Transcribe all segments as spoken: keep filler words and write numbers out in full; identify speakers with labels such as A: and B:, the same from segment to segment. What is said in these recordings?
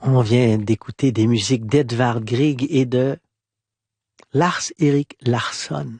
A: On vient d'écouter des musiques d'Edvard Grieg et de Lars-Erik Larsson.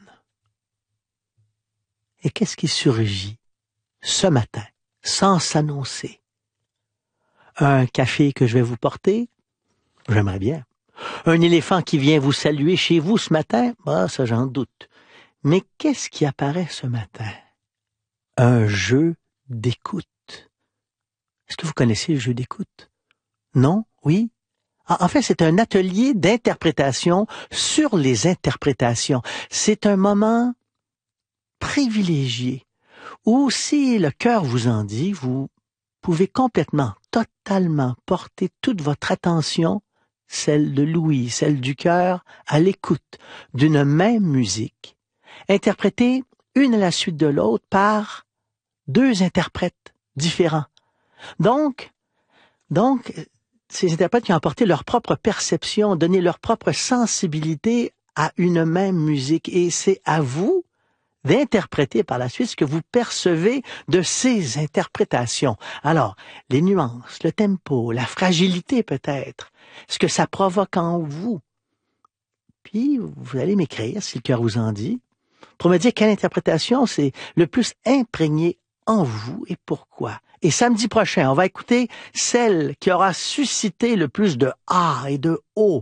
A: Et qu'est-ce qui surgit ce matin, sans s'annoncer? Un café que je vais vous porter? J'aimerais bien. Un éléphant qui vient vous saluer chez vous ce matin? Bah, ça j'en doute. Mais qu'est-ce qui apparaît ce matin? Un jeu d'écoute. Est-ce que vous connaissez le jeu d'écoute? Non? Oui? En fait, c'est un atelier d'interprétation sur les interprétations. C'est un moment privilégié où, si le cœur vous en dit, vous pouvez complètement, totalement porter toute votre attention, celle de l'ouïe, celle du cœur, à l'écoute d'une même musique, interprétée une à la suite de l'autre par deux interprètes différents. Donc, donc, ces interprètes qui ont apporté leur propre perception, donné leur propre sensibilité à une même musique. Et c'est à vous d'interpréter par la suite ce que vous percevez de ces interprétations. Alors, les nuances, le tempo, la fragilité peut-être, ce que ça provoque en vous. Puis, vous allez m'écrire, si le cœur vous en dit, pour me dire quelle interprétation c'est le plus imprégné en vous et pourquoi. Et samedi prochain, on va écouter celle qui aura suscité le plus de « ah » et de « oh »